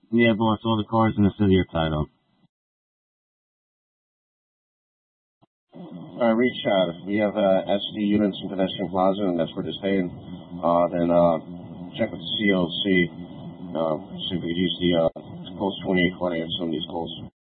Yeah, boss, all the cars in the city are tied up. Reach out. If we have SD units in Pedestrian Plaza, and that's where they're staying, then check with the COC. See if we could use the Post 2820 on some of these calls.